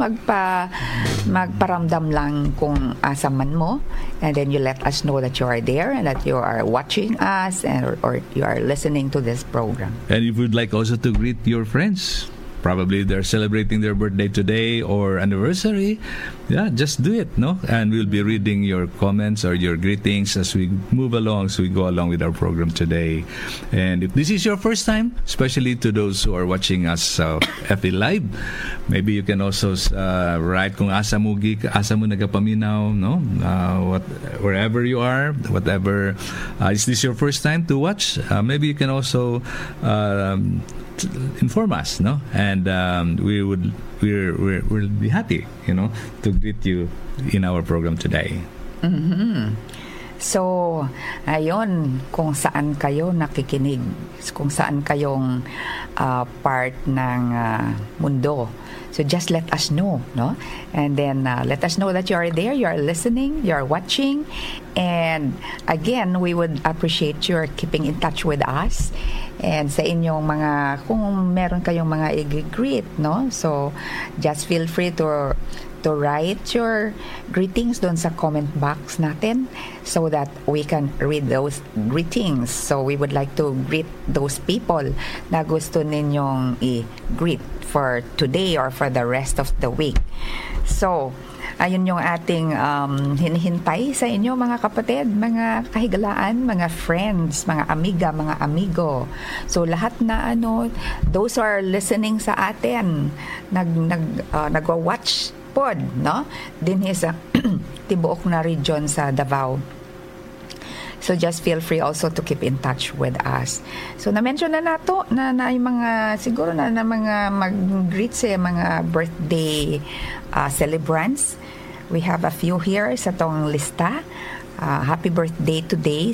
magparamdam lang kung asa man mo, and then you let us know that you are there and that you are watching us or you are listening to this program. And if you'd like also to greet your friends, probably they're celebrating their birthday today or anniversary, just do it, no? And we'll be reading your comments or your greetings as we move along, so we go along with our program today. And if this is your first time, especially to those who are watching us FB Live, maybe you can also write kung asa mo nagapaminaw, no? Wherever you are, whatever. Is this your first time to watch? Maybe you can also inform us, no? And we'll be happy, to greet you in our program today. Mm-hmm. So, ayun, kung saan kayo nakikinig, kung saan kayong part ng mundo. So just let us know, no? And then let us know that you are there, you are listening, you are watching. And again, we would appreciate your keeping in touch with us. And sa inyong kung meron kayong mga i-greet, no? So just feel free to write your greetings doon sa comment box natin so that we can read those greetings. So we would like to greet those people na gusto ninyong i-greet for today or for the rest of the week. So, ayun yung ating hinihintay sa inyo, mga kapatid, mga kahigalaan, mga friends, mga amiga, mga amigo. So lahat na those who are listening sa atin, nagwa-watch pod, no? Dinhi sa tibuok na region sa Davao. So just feel free also to keep in touch with us. So na-mention na nato na yung mga siguro na mga mag-greet sa mga birthday celebrants. We have a few here sa tong lista. Happy birthday today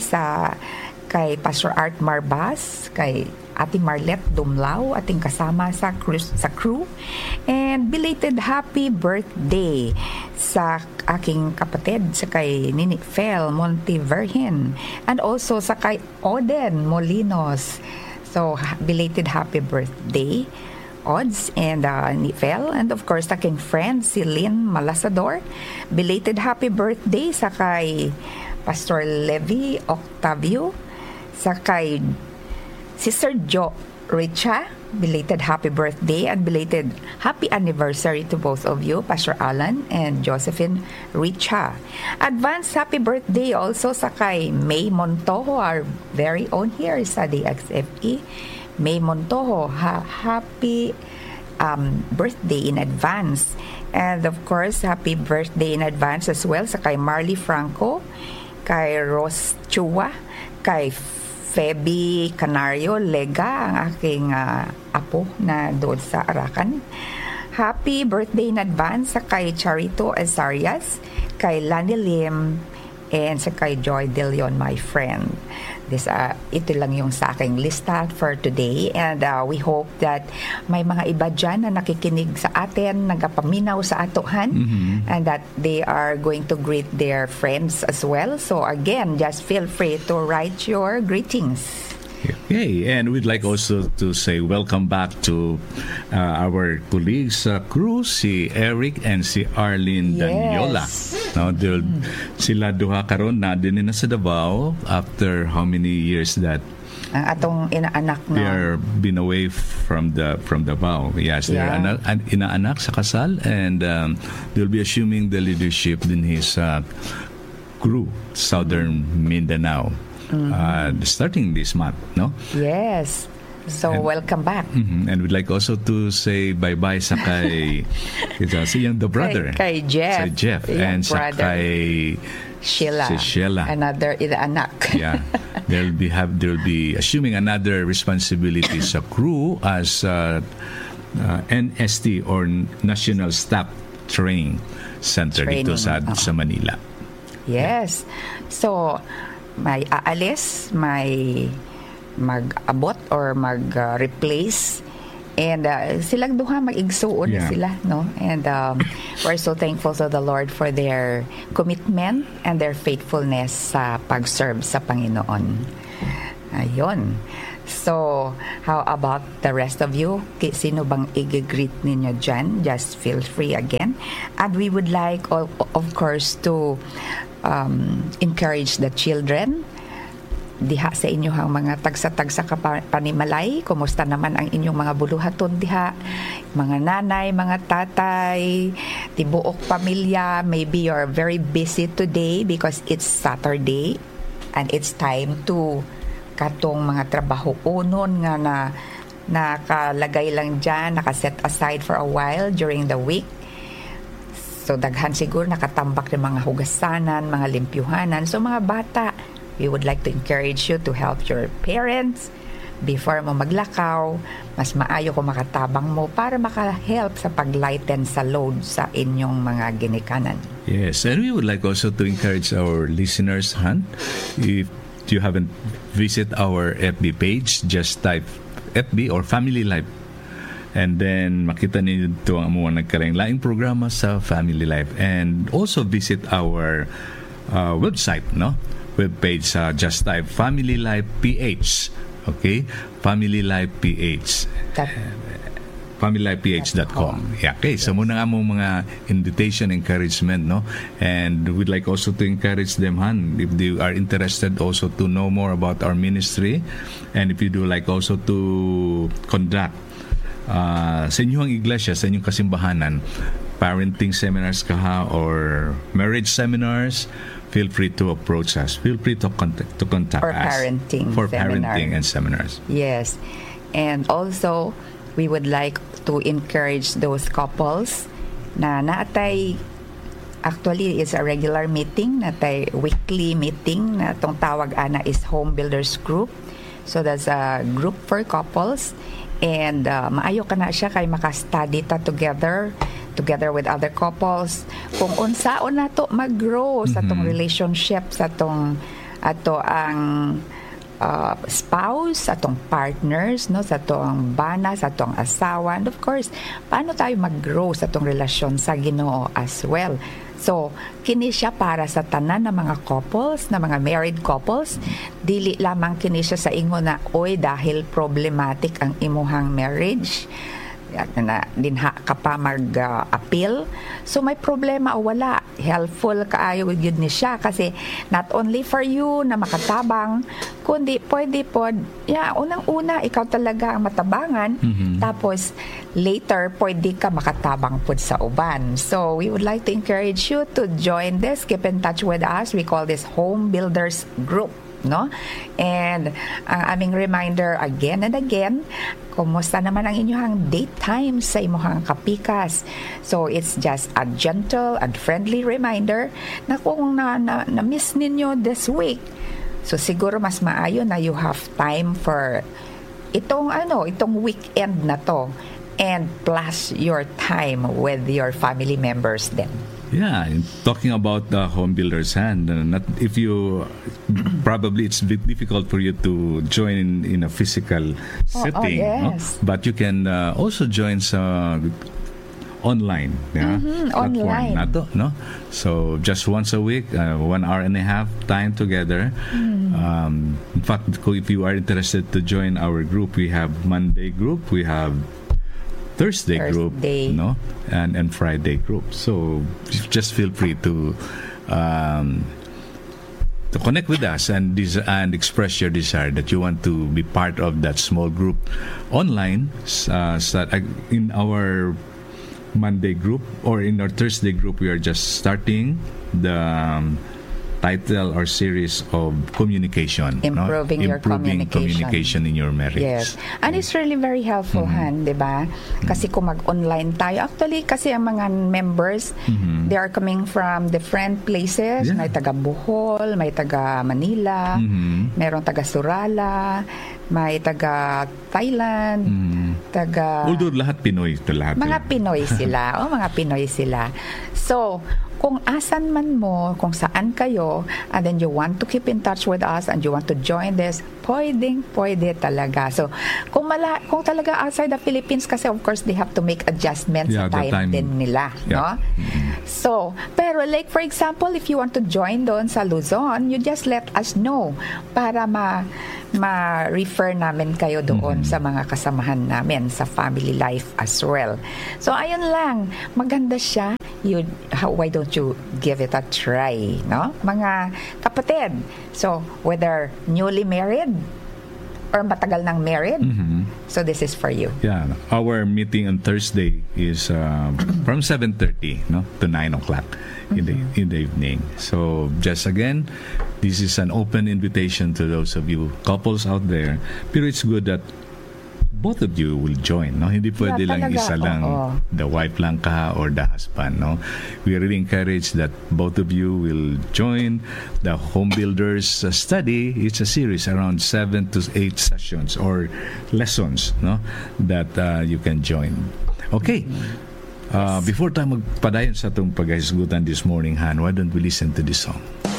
kay Pastor Art Marbas, kay Ate Marlet Dumlao, ating kasama sa crew. And belated happy birthday sa aking kapatid, sa kay Nini Fel Monteverhin, and also sa kay Oden Molinos. So, belated happy birthday, Odds and Nifel. And of course, aking friend, si Lynn Malasador. Belated happy birthday sa kay Pastor Levi Octavio, sa kay Sister Jo Richa. Belated happy birthday and belated happy anniversary to both of you, Pastor Alan and Josephine Richa. Advance happy birthday also sa kay May Montojo, our very own here sa DXFE. May Montojo, happy birthday in advance. And of course, happy birthday in advance as well sa kay Marley Franco, kay Rose Chua, kay Feby Canario Lega, ang aking apo na doon sa Arakan. Happy birthday in advance sa kay Charito Azarias, kay Lani Lim, and sa kay Joy De Leon, my friend. Ito lang yung sa aking lista for today, and we hope that may mga iba dyan na nakikinig sa atin, nagapaminaw sa atohan, and that they are going to greet their friends as well. So again, just feel free to write your greetings. Okay, and we'd like also to say welcome back to our colleagues sa crew, si Eric and si Arlene Daniola. No, sila duha karon na din na sa Davao after how many years that atong inaanak na they are been away from Davao. Yes, they're inaanak sa kasal, and they'll be assuming the leadership in his crew, Southern Mindanao. Starting this month, no? Yes. So, welcome back. And we'd like also to say bye-bye sa kay the brother. Kay Jeff. Sa Jeff. And sa kay Sheila. Si Sheila. Another anak. Yeah. They'll be assuming another responsibility sa crew as NST or National Staff Training Center dito sa Manila. Yes. So, may aalis, may mag-abot or mag-replace, and silang duha mag-igsuon sila, no? And we're so thankful to the Lord for their commitment and their faithfulness sa pag-serve sa Panginoon. Ayun. So, how about the rest of you? Sino bang i-greet ninyo dyan? Just feel free again. And we would like, of course, to encourage the children diha sa inyong mga tagsa-tagsa ka panimalay. Kumusta naman ang inyong mga buluhaton diha? Mga nanay, mga tatay, tibuok pamilya. Maybe you're very busy today because it's Saturday and it's time to katong mga trabaho unon nga na nakalagay lang dyan, nakaset aside for a while during the week. So daghan siguro nakatambak ng mga hugasanan, mga limpyuhanan. So mga bata, we would like to encourage you to help your parents before mo maglakaw. Mas maayo kung makatabang mo para maka-help sa paglighten sa load sa inyong mga ginikanan. Yes, and we would like also to encourage our listeners, Han, if you haven't visit our FB page, just type FB or Family Life. And then makita niyo ito ang mga nagkalaing-laing programa sa Family Life. And also visit our website, no? Webpage sa just type Family Life PH. Okay? Family Life PH. FamilyLifePH.com. Yeah, okay. So muna nga mong mga invitation, encouragement, no? And we'd like also to encourage them, Han, if they are interested also to know more about our ministry, and if you do like also to conduct sa inyong iglesia, sa inyong kasimbahanan, parenting seminars kaha or marriage seminars, feel free to approach us. Feel free to contact for us. For parenting and seminars. Yes. And also, we would like to encourage those couples na naatay, actually it's a regular meeting, natay weekly meeting na tong tawag ana is Home Builders Group. So that's a group for couples, and maayo ka na siya kay maka-study ta together with other couples kung unsaon nato mag-grow sa tong relationship, sa tong ato ang spouse, sa tong partners, no, sa tong bana, sa tong asawa, and of course paano tayo mag-grow sa tong relasyon sa Ginoo as well. So kini siya para sa tanan ng mga couples, na mga married couples. Dili lamang kini siya sa ingon na oy dahil problematic ang imuhang marriage na dinha ka pa mag-appeal. So may problema o wala, helpful kaayo yun ni siya, kasi not only for you na makatabang, kundi pwede po, unang-una ikaw talaga ang matabangan, tapos later pwede ka makatabang po sa uban. So we would like to encourage you to join this, keep in touch with us. We call this Home Builders Group, no? And ang aming reminder again and again, kumusta naman ang inyong date time sa imuhang kapikas. So it's just a gentle and friendly reminder na kung na-miss ninyo this week, so siguro mas maayo na you have time for itong weekend na to, and plus your time with your family members then. Yeah, talking about the home builders, and not if you probably it's a bit difficult for you to join in a physical setting, yes. No? But you can also join some online, online. Nato, no? So just once a week, 1 hour and a half time together. In fact, if you are interested to join our group, we have Monday group, we have Thursday group, no, and Friday group. So just feel free to connect with us and express your desire that you want to be part of that small group online. In our Monday group or in our Thursday group, we are just starting the title or series of communication, improving your communication in your marriage. Yes, and it's really very helpful, Han, di ba? Kasi kung mag-online tayo, actually kasi ang mga members, they are coming from different places. May taga Bohol, may taga Manila, mayroong taga Surala, may taga Thailand, although lahat Pinoy, mga Pinoy sila. Mga Pinoy sila. So kung asan man mo, kung saan kayo, and then you want to keep in touch with us and you want to join this, pwede talaga. So kung talaga outside the Philippines, kasi of course they have to make adjustments sa time din nila, no? So, pero like for example, if you want to join doon sa Luzon, you just let us know para ma-refer namin kayo doon sa mga kasamahan namin sa family life as well. So, ayun lang. Maganda siya. Why don't you give it a try, no? Mga kapatid. So, whether newly married or matagal nang married, so this is for you. Yeah, our meeting on Thursday is from 7:30 to 9 o'clock in the evening. So just again, this is an open invitation to those of you couples out there. Pero it's good that both of you will join, no? Hindi pwede lang talaga, isa lang, the wife lang ka or the husband, no? We really encourage that both of you will join the Home Builders study. It's a series around 7 to 8 sessions or lessons, no? That you can join. Okay. Before tayo magpadayon sa itong pagkahisgutan this morning, Han, why don't we listen to this song?